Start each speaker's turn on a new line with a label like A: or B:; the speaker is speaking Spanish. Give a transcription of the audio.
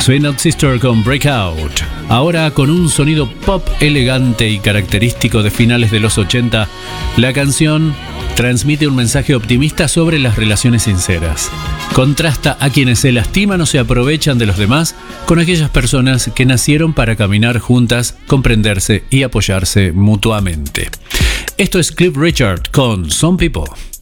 A: Sweet Not Sister con Breakout. Ahora con un sonido pop elegante y característico de finales de los 80, la canción transmite un mensaje optimista sobre las relaciones sinceras. Contrasta a quienes se lastiman o se aprovechan de los demás con aquellas personas que nacieron para caminar juntas, comprenderse y apoyarse mutuamente. Esto es Cliff Richard con Some People.